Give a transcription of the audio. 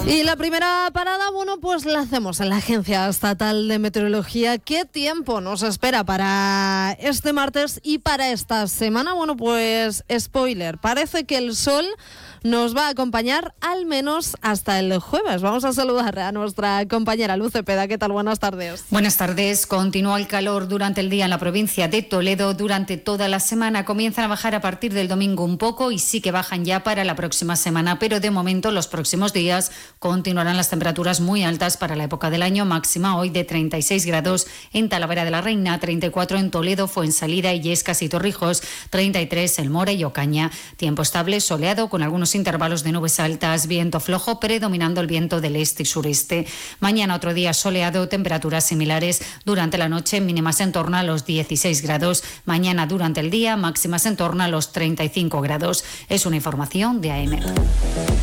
Y la primera parada, bueno, pues la hacemos en la Agencia Estatal de Meteorología. ¿Qué tiempo nos espera para este martes y para esta semana? Bueno, pues spoiler, parece que el sol nos va a acompañar al menos hasta el jueves. Vamos a saludar a nuestra compañera Luz Cepeda. ¿Qué tal? Buenas tardes. Buenas tardes. Continúa el calor durante el día en la provincia de Toledo. Durante toda la semana comienzan a bajar a partir del domingo un poco y sí que bajan ya para la próxima semana, pero de momento los próximos días continuarán las temperaturas muy altas para la época del año, máxima hoy de 36 grados en Talavera de la Reina, 34 en Toledo, Fuensalida, Illescas y Torrijos, 33 en Mora y Ocaña. Tiempo estable, soleado, con algunos intervalos de nubes altas, viento flojo, predominando el viento del este y sureste. Mañana otro día soleado, temperaturas similares durante la noche, mínimas en torno a los 16 grados. Mañana durante el día, máximas en torno a los 35 grados. Es una información de AEMET.